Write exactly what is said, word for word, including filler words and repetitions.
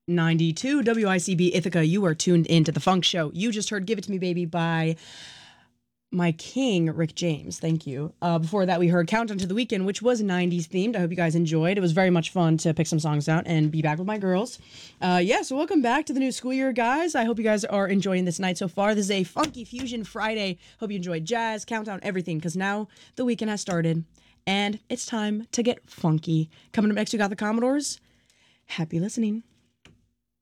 ninety-two W I C B Ithaca. You are tuned into The Funk Show. You just heard Give It To Me Baby by my king, Rick James. Thank you. Uh, before that, we heard Countdown to the Weekend, which was nineties themed. I hope you guys enjoyed. It was very much fun to pick some songs out and be back with my girls. Uh, yeah, so welcome back to the new school year, guys. I hope you guys are enjoying this night so far. This is a Funky Fusion Friday. Hope you enjoyed jazz, countdown, everything, because now the weekend has started and it's time to get funky. Coming up next, we got the Commodores. Happy listening.